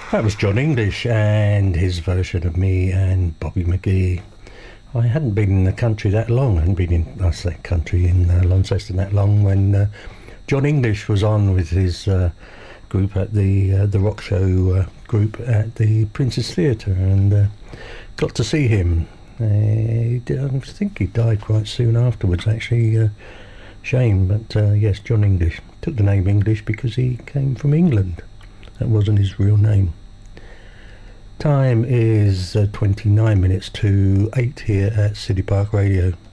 That was John English and his version of Me and Bobby McGee. I hadn't been in the country that long. I hadn't been in, I say, country in Launceston that long when John English was on with his group at the rock show group at the Princess Theatre, and got to see him. I think he died quite soon afterwards, actually. Shame, but yes, John English. Took the name English because he came from England. That wasn't his real name. Time is 29 minutes to 8 here at City Park Radio.